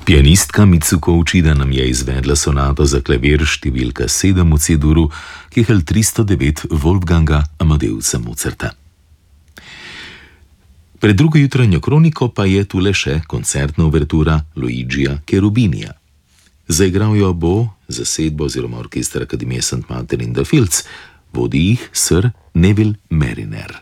Pianistka Mitsuko Uchida nam je izvedla sonato za klavir številka 7 v C-duru, Kehl 309 Wolfganga Amadeusa Mozarta. Pred drugo jutranjo kroniko pa je tule še koncertna uvertura Luigija Cherubinija. Zaigral jo bo zasedba oziroma orkester Akademije St. Martin in the Fields, vodi jih Sir Neville Mariner.